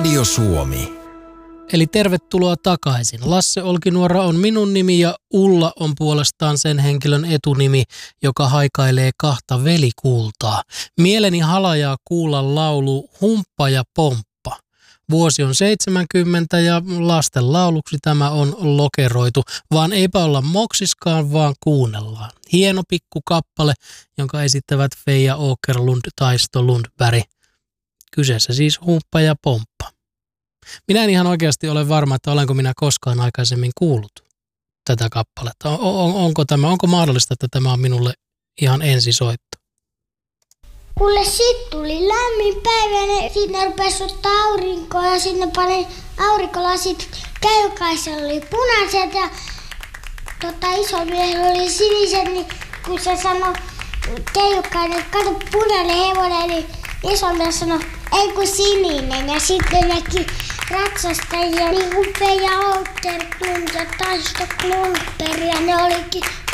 Radio Suomi. Eli tervetuloa takaisin. Lasse Olkinuora on minun nimi ja Ulla on puolestaan sen henkilön etunimi, joka haikailee kahta velikultaa. Mieleni halajaa kuulla laulu Humppa ja Pomppa. Vuosi on 70 ja lasten lauluksi tämä on lokeroitu, vaan eipä olla moksiskaan, vaan kuunnellaan. Hieno pikku kappale, jonka esittävät Feija Åkerlund, Taisto Lundberg. Kyseessä siis Humppa ja Pomppa. Minä en ihan oikeasti ole varma, että olenko minä koskaan aikaisemmin kuullut tätä kappaletta. Onko mahdollista, että tämä on minulle ihan ensisoitto? Kuule, sit tuli lämmin päivä ja sinne rupesi ottaa aurinkoa ja sinne pani aurinkolasit. Keukaisella oli punaiset ja isomiehellä oli siniset, niin kun se sanoi Keukainen, että kato punainen hevonen, niin isomies sanoi, ei kun sininen. Ja sitten näki ratsastajia, niin kuin Feija Åkerlund ja Taisto Lundberg, ja ne olikin